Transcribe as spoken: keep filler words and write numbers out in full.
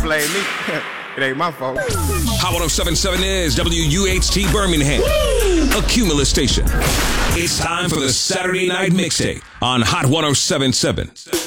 blame me. It ain't my fault. Hot one oh seven point seven is W U H T Birmingham, a Cumulus station. It's time for the Saturday Night Mixtape on Hot one oh seven point seven.